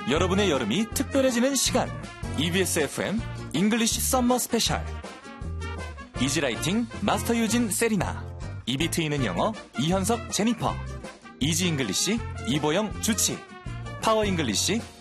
여러분의 여름이 특별해지는 시간. EBS FM 잉글리시 썸머 스페셜. 이지라이팅 마스터 유진 세리나, 입이 트이는 영어 이현석 제니퍼, 이지 잉글리시 이보영 주치, 파워 잉글리시